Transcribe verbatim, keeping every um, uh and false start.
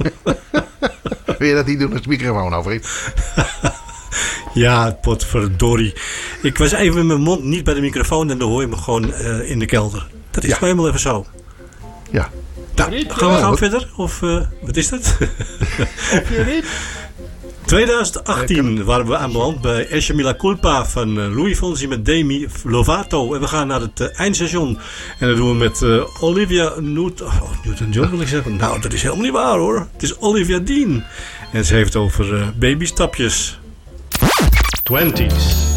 Wil je dat niet doen als de microfoon over is? Ja, potverdorie. Ik was even met mijn mond niet bij de microfoon en dan hoor je me gewoon uh, in de kelder. Dat is Ja. gewoon helemaal even zo. Ja. Nou, gaan we gaan verder? Of uh, wat is dat? twintig achttien waren we aanbeland bij Esce Mila Culpa van uh, Louis Fonsi met Demi Lovato. En we gaan naar het uh, eindstation. En dat doen we met uh, Olivia Newton... Oh, Newton-John wil ik zeggen. Nou, dat is helemaal niet waar hoor. Het is Olivia Dean. En ze heeft over uh, babystapjes. twenties.